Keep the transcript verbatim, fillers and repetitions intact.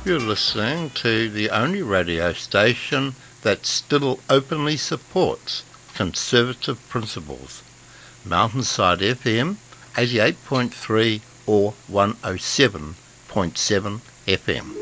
You're listening to the only radio station that still openly supports conservative principles. Mountainside F M, eighty-eight point three or one oh seven point seven F M.